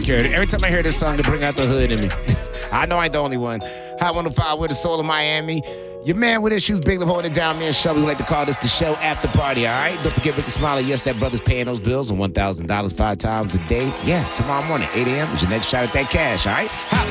Security. Every time I hear this song, they bring out the hood in me. I know I ain't the only one. Hot 105 with the soul of Miami. Your man with issues, Big Love holding it down, man. Shelby, we like to call this the show after party, all right? Don't forget Ricky Smiley. Yes, that brother's paying those bills and $1,000 5 times a day. Yeah, tomorrow morning, 8 a.m. is your next shot at that cash, all right? Hot